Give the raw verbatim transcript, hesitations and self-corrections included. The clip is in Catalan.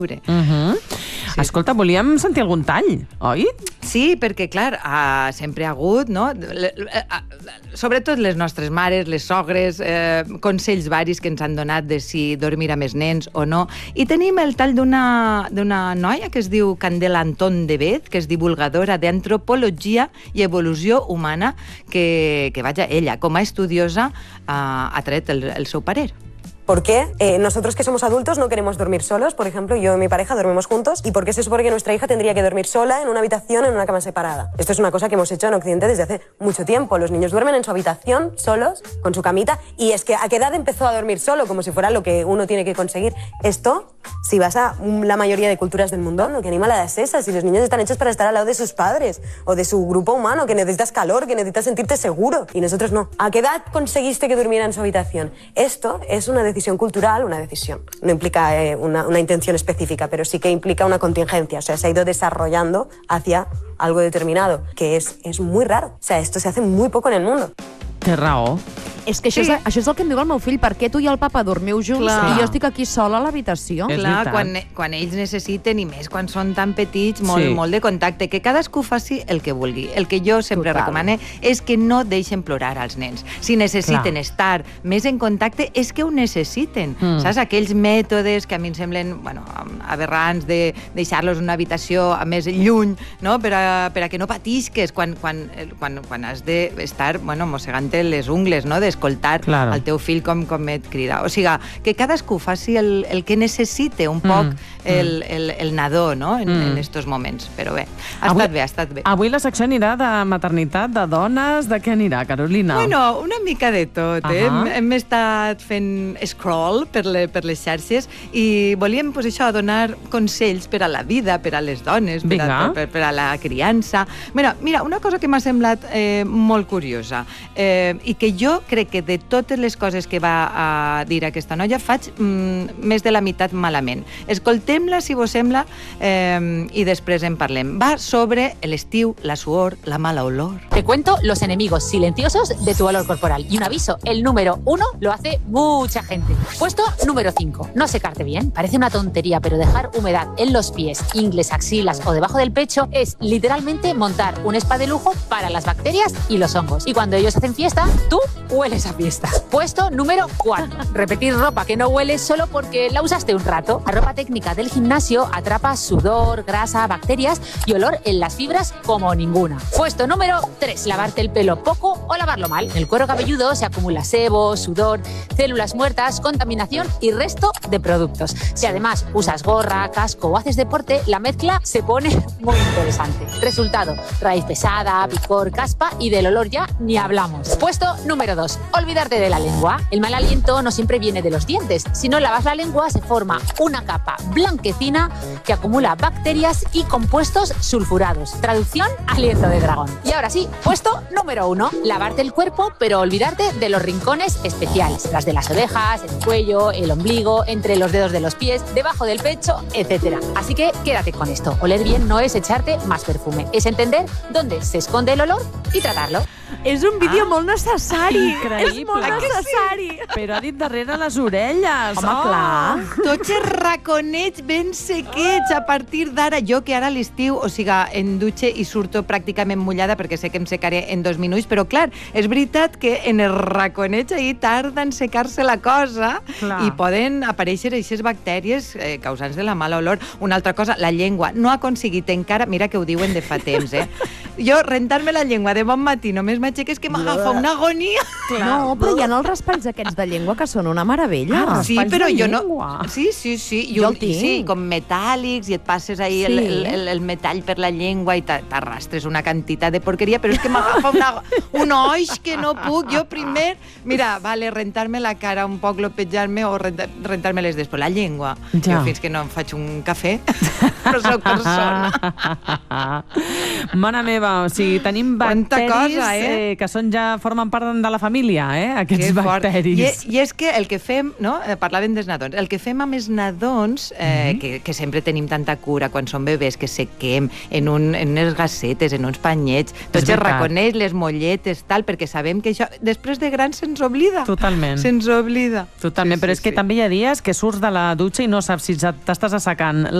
Uh-huh. Sí. Escolta, volíem sentir algun tall, oi? Sí, perquè, clar, uh, sempre ha hagut, no? Le, uh, sobretot les nostres mares, les sogres, eh, consells varis que ens han donat de si dormir amb els nens o no. I tenim el tall d'una d'una noia que es diu Candela Antón de Vez, que és divulgadora d'antropologia i evolució humana, que, que vaja, ella, com a estudiosa, uh, ha tret el, el seu parer. ¿Por qué eh, nosotros que somos adultos no queremos dormir solos? Por ejemplo, yo y mi pareja dormimos juntos. ¿Y por qué se supone que nuestra hija tendría que dormir sola en una habitación, en una cama separada? Esto es una cosa que hemos hecho en Occidente desde hace mucho tiempo. Los niños duermen en su habitación, solos, con su camita. Y es que ¿a qué edad empezó a dormir solo? Como si fuera lo que uno tiene que conseguir. Esto, si vas a la mayoría de culturas del mundo, lo que anima la edad es esa. Si los niños están hechos para estar al lado de sus padres o de su grupo humano, que necesitas calor, que necesitas sentirte seguro. Y nosotros no. ¿A qué edad conseguiste que durmiera en su habitación? Esto es una decisión cultural, una decisión. No implica eh, una, una intención específica, pero sí que implica una contingencia. O sea, se ha ido desarrollando hacia algo determinado, que es, es muy raro. O sea, esto se hace muy poco en el mundo. Té raó. És que això, sí. és, això és el que em diu el meu fill. Per què tu i el papa dormiu junts Clar. i jo estic aquí sola a l'habitació? Clar, quan, quan ells necessiten, i més quan són tan petits, molt, sí. molt de contacte, que cadascú faci el que vulgui. El que jo sempre Total. recomano és que no deixen plorar als nens. Si necessiten Clar. estar més en contacte, és que ho necessiten. Mm. Saps? Aquells mètodes que a mi em semblen bueno, aberrants de deixar-los en una habitació a més lluny, no? per, a, per a que no patisques quan, quan, quan, quan has d'estar bueno, mossegant-te les ungles, no? escoltar claro. el teu fill com, com et crida. O sigui, que cadascú faci el, el que necessite un poc mm. el, el, el nadó, no?, en, mm. en estos moments. Però bé, ha avui, estat bé, ha estat bé. Avui la secció anirà de maternitat, de dones, de què anirà, Carolina? Bueno, una mica de tot, eh? Uh -huh. Hem, hem estat fent scroll per, le, per les xarxes i volíem, pues, això, donar consells per a la vida, per a les dones, per a, per, per a la criança. Mira, mira, una cosa que m'ha semblat eh, molt curiosa eh, i que jo crec que de totes les coses que va a dir aquesta noia faig mm, més de la meitat malament. Escoltem-la, si vos sembla, eh, i després en parlem. Va sobre l'estiu, la suor, la mala olor. Te cuento los enemigos silenciosos de tu olor corporal. Y un aviso, el número uno lo hace mucha gente. Puesto número cinco. No secarte bien. Parece una tontería, pero dejar humedad en los pies, ingles, axilas o debajo del pecho es literalmente montar un spa de lujo para las bacterias y los hongos. Y cuando ellos hacen fiesta, tú hueles a fiesta. Puesto número cuatro. Repetir ropa que no huele solo porque la usaste un rato. La ropa técnica del gimnasio atrapa sudor, grasa, bacterias y olor en las fibras como ninguna. Puesto número tres. Lavarte el pelo poco o lavarlo mal. En el cuero cabelludo se acumula sebo, sudor, células muertas, contaminación y resto de productos. Si además usas gorra, casco o haces deporte, la mezcla se pone muy interesante. Resultado, raíz pesada, picor, caspa y del olor ya ni hablamos. Puesto número dos. Olvidarte de la lengua. El mal aliento no siempre viene de los dientes. Si no lavas la lengua se forma una capa blanquecina que acumula bacterias y compuestos sulfurados. Traducción, aliento de dragón. Y ahora sí, puesto número uno. Lavarte el cuerpo, pero olvidarte de los rincones especiales. Las de las orejas, el cuello, el ombligo, entre los dedos de los pies, debajo del pecho, etcétera. Así que quédate con esto. Oler bien no es echarte más perfume. Es entender dónde se esconde el olor i tratar-lo. És un vídeo ah, molt necessari. Increïble. És molt necessari. Sí? Però ha dit darrere les orelles. Home, oh. clar. Tots els raconets ben sequets a partir d'ara. Jo que ara a l'estiu, o sigui, en dutxe i surto pràcticament mullada perquè sé que em secaré en dos minuts, però clar, és veritat que en els raconets ahir tarda en secar-se la cosa clar. I poden aparèixer aquestes bactèries eh, causants de la mala olor. Una altra cosa, la llengua. No ha aconseguit encara, mira que ho diuen de fa temps, eh? Jo rentar-me la llengua de bon matí només m'aixeques que m'agafa una agonia. Clar. No, però hi ha els raspalls aquests de llengua que són una meravella. Ah, sí, però jo no... Llengua. Sí, sí, sí. Jo el tinc. Sí, com metàl·lics, i et passes ahí sí. el, el, el metall per la llengua i t'arrastres una quantitat de porqueria, però és que m'agafa una, un oix que no puc. Jo primer, mira, vale, rentar-me la cara un poc, glopejar-me o rentar-me les després. La llengua. Ja. Jo fins que no em faig un cafè, no soc persona. Mare meva, o sigui, tenim Quanta bacteris cosa, eh? eh, que són ja formen part de la família, eh? Aquests Que fort. bacteris. I, I és que el que fem, no? Eh, parlàvem dels nadons, el que fem amb els nadons, eh, mm -hmm. que, que sempre tenim tanta cura quan són bebès, que sequem en, un, en unes gassetes, en uns panyets, tots els raconets, les molletes, tal, perquè sabem que això després de grans se'ns oblida. Totalment. Se'ns oblida. Totalment, Sí, però sí, és que sí. també hi ha dies que surts de la dutxa i no saps si t'estàs assecant